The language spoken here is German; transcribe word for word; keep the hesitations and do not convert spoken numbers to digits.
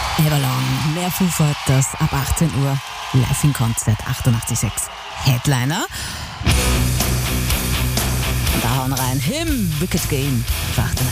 Everlong, mehr Foo Fighters ab achtzehn Uhr, live im Konzert achtundachtzig Komma sechs. Headliner. Und da hauen rein Him, Wicked Game, auf achtundachtzig.